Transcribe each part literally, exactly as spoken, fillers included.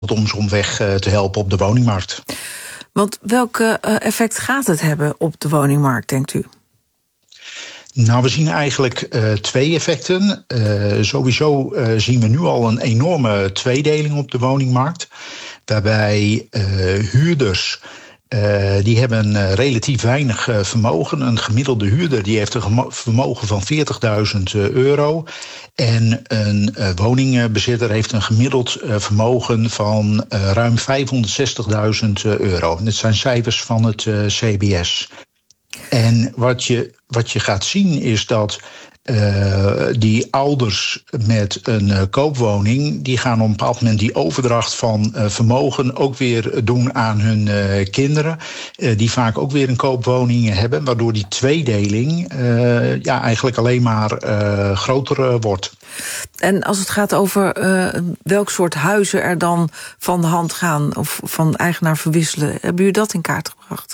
om ze om weg te helpen op de woningmarkt. Want welk uh, effect gaat het hebben op de woningmarkt, denkt u? Nou, we zien eigenlijk uh, twee effecten. Uh, sowieso uh, zien we nu al een enorme tweedeling op de woningmarkt. Waarbij uh, huurders, uh, die hebben uh, relatief weinig uh, vermogen. Een gemiddelde huurder die heeft een gemo- vermogen van veertigduizend euro. En een uh, woningbezitter heeft een gemiddeld uh, vermogen van uh, ruim vijfhonderdzestigduizend euro. En dit zijn cijfers van het uh, C B S. En wat je, wat je gaat zien is dat uh, die ouders met een uh, koopwoning, die gaan op een bepaald moment die overdracht van uh, vermogen ook weer doen aan hun uh, kinderen. Uh, die vaak ook weer een koopwoning hebben, waardoor die tweedeling uh, ja, eigenlijk alleen maar uh, groter uh, wordt. En als het gaat over uh, welk soort huizen er dan van de hand gaan of van eigenaar verwisselen, hebben jullie dat in kaart gebracht?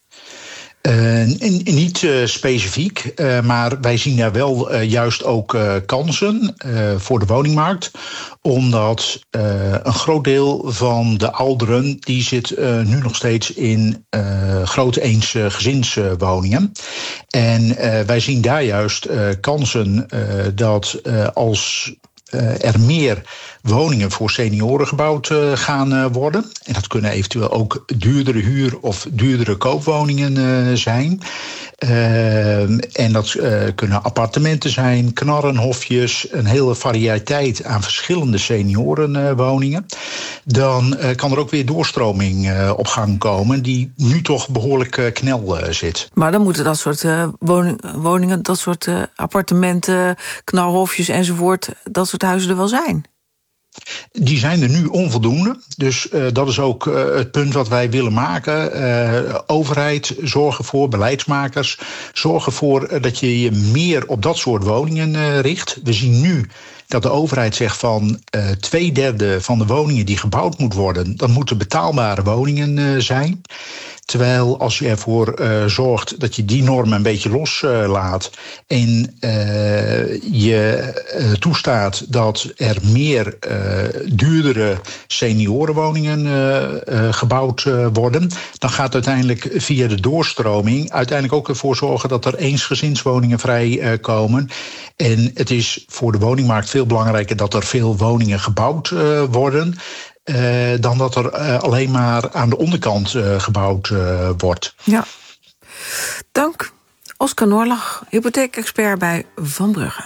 Uh, niet uh, specifiek, uh, maar wij zien daar wel uh, juist ook uh, kansen uh, voor de woningmarkt. Omdat uh, een groot deel van de ouderen die zit uh, nu nog steeds in uh, grote eensgezinswoningen. En uh, wij zien daar juist uh, kansen uh, dat uh, als uh, er meer woningen voor senioren gebouwd uh, gaan uh, worden. En dat kunnen eventueel ook duurdere huur- of duurdere koopwoningen uh, zijn. Uh, en dat uh, kunnen appartementen zijn, knarrenhofjes, een hele variëteit aan verschillende seniorenwoningen. Uh, Dan uh, kan er ook weer doorstroming uh, op gang komen, die nu toch behoorlijk uh, knel uh, zit. Maar dan moeten dat soort uh, woning, woningen, dat soort uh, appartementen, knarrenhofjes enzovoort, dat soort huizen er wel zijn. Die zijn er nu onvoldoende. Dus uh, dat is ook uh, het punt wat wij willen maken. Uh, overheid, zorg ervoor, beleidsmakers, zorg ervoor uh, dat je je meer op dat soort woningen uh, richt. We zien nu dat de overheid zegt van uh, twee derde van de woningen die gebouwd moet worden, dat moeten betaalbare woningen uh, zijn. Terwijl als je ervoor uh, zorgt dat je die normen een beetje loslaat uh, en uh, je uh, toestaat dat er meer uh, duurdere seniorenwoningen uh, uh, gebouwd uh, worden, dan gaat uiteindelijk via de doorstroming uiteindelijk ook ervoor zorgen dat er eensgezinswoningen vrijkomen. Uh, en het is voor de woningmarkt veel belangrijker dat er veel woningen gebouwd uh, worden, Uh, dan dat er uh, alleen maar aan de onderkant uh, gebouwd uh, wordt. Ja. Dank. Oscar Noorlach, hypotheekexpert bij Van Brugge.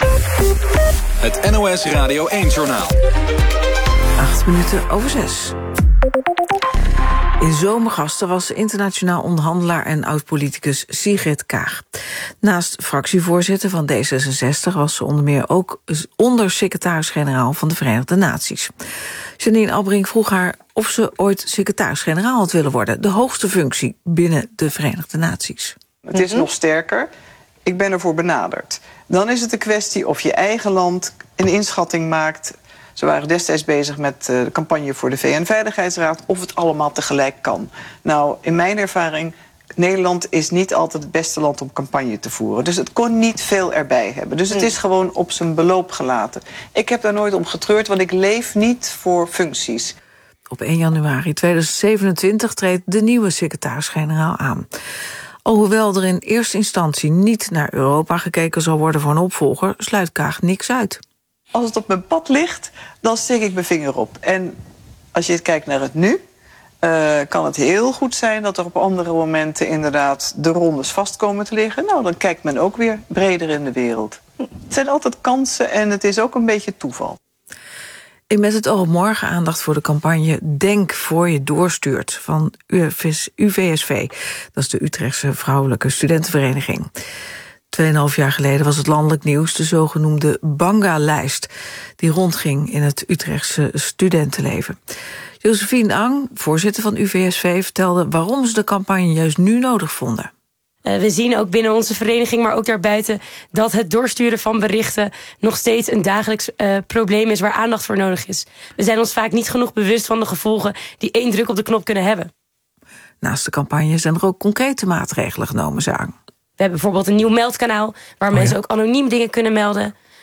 Het N O S Radio één-journaal. Acht minuten over zes. In Zomergasten was internationaal onderhandelaar en oud-politicus Sigrid Kaag. Naast fractievoorzitter van D zesenzestig was ze onder meer ook ondersecretaris-generaal van de Verenigde Naties. Janine Albrink vroeg haar of ze ooit secretaris-generaal had willen worden, de hoogste functie binnen de Verenigde Naties. Het is nog sterker. Ik ben ervoor benaderd. Dan is het een kwestie of je eigen land een inschatting maakt. Ze waren destijds bezig met de campagne voor de V N-veiligheidsraad, of het allemaal tegelijk kan. Nou, in mijn ervaring, Nederland is niet altijd het beste land om campagne te voeren. Dus het kon niet veel erbij hebben. Dus het is gewoon op zijn beloop gelaten. Ik heb daar nooit om getreurd, want ik leef niet voor functies. Op één januari tweeduizend zevenentwintig treedt de nieuwe secretaris-generaal aan. Alhoewel er in eerste instantie niet naar Europa gekeken zal worden voor een opvolger, sluit Kaag niks uit. Als het op mijn pad ligt, dan steek ik mijn vinger op. En als je kijkt naar het nu, uh, kan het heel goed zijn dat er op andere momenten inderdaad de rondes vast komen te liggen. Nou, dan kijkt men ook weer breder in de wereld. Het zijn altijd kansen en het is ook een beetje toeval. In Met het oog op morgen aandacht voor de campagne Denk voor je doorstuurt van U V S V. Dat is de Utrechtse Vrouwelijke Studentenvereniging. Tweeënhalf jaar geleden was het landelijk nieuws de zogenoemde Banga-lijst, die rondging in het Utrechtse studentenleven. Josephine Ang, voorzitter van U V S V, vertelde waarom ze de campagne juist nu nodig vonden. Uh, we zien ook binnen onze vereniging, maar ook daarbuiten, dat het doorsturen van berichten nog steeds een dagelijks uh, probleem is waar aandacht voor nodig is. We zijn ons vaak niet genoeg bewust van de gevolgen die één druk op de knop kunnen hebben. Naast de campagne zijn er ook concrete maatregelen genomen, zei Ang. We hebben bijvoorbeeld een nieuw meldkanaal waar oh, mensen ja. ook anoniem dingen kunnen melden.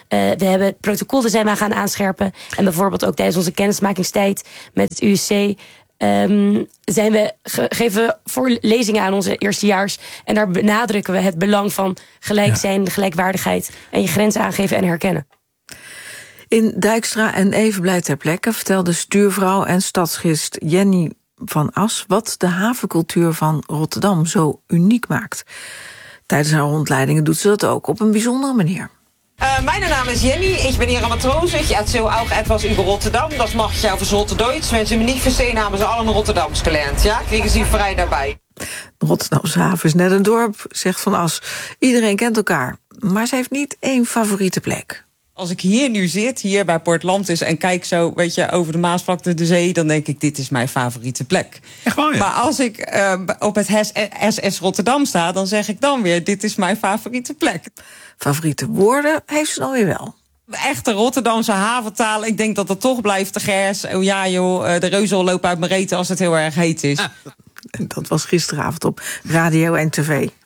Uh, we hebben protocollen zijn we gaan aanscherpen. En bijvoorbeeld ook tijdens onze kennismakingstijd met het U S C... Um, zijn we ge- geven voor lezingen aan onze eerstejaars. En daar benadrukken we het belang van gelijk zijn, ja. gelijkwaardigheid en je grenzen aangeven en herkennen. In Dijkstra en Even blij ter plekke vertelde stuurvrouw en stadsgist Jenny van As wat de havencultuur van Rotterdam zo uniek maakt. Tijdens haar rondleidingen doet ze dat ook op een bijzondere manier. Uh, mijn naam is Jenny, ik ben hier aan matroos. Ik heb zo ook etwas über Rotterdam. Dat mag je over Rotterduits. Wenn ze me niet verstaan, hebben ze allemaal Rotterdams gelernt. Ja, kregen ze vrij daarbij. De Rotterdamse haven is net een dorp, zegt Van As. Iedereen kent elkaar, maar ze heeft niet één favoriete plek. Als ik hier nu zit, hier bij Port Lantis, en kijk zo, weet je, over de Maasvlakte, de zee, dan denk ik, dit is mijn favoriete plek. Echt waar, ja? Maar als ik uh, op het S S Rotterdam sta, dan zeg ik dan weer, dit is mijn favoriete plek. Favoriete woorden heeft ze dan weer wel. Echte Rotterdamse haventaal, ik denk dat het toch blijft te gers. Oh ja joh, de reuzel lopen uit mijn reet als het heel erg heet is. En dat was gisteravond op radio en tv.